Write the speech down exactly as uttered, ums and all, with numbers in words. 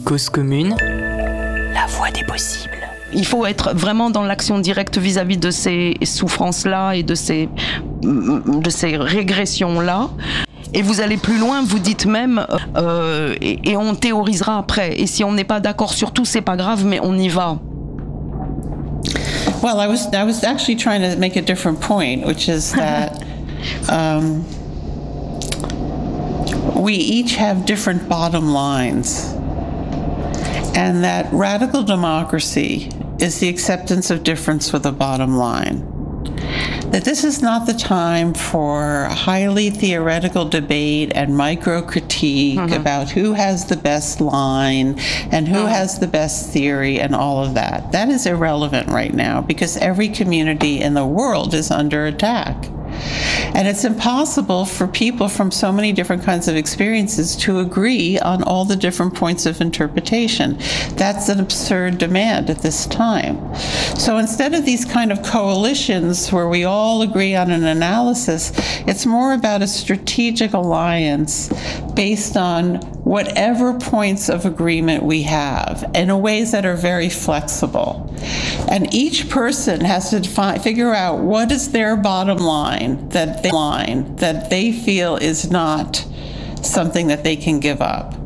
Cause commune, la voie des possibles. Il faut être vraiment dans l'action directe vis-à-vis de ces souffrances-là et de ces, de ces régressions-là. Et vous allez plus loin, vous dites même, euh, et, et on théorisera après. Et si on n'est pas d'accord sur tout, c'est pas grave, mais on y va. Well, I was I was actually trying to make a different point, which is that um, we each have different bottom lines, and that radical democracy is the acceptance of difference with a bottom line. That this is not the time for highly theoretical debate and micro-critique mm-hmm. about who has the best line and who mm-hmm. has the best theory and all of that. That is irrelevant right now because every community in the world is under attack. And it's impossible for people from so many different kinds of experiences to agree on all the different points of interpretation. That's an absurd demand at this time. So instead of these kind of coalitions where we all agree on an analysis, it's more about a strategic alliance based on whatever points of agreement we have in ways that are very flexible. And each person has to fi- figure out what is their bottom line that they line that they feel is not something that they can give up.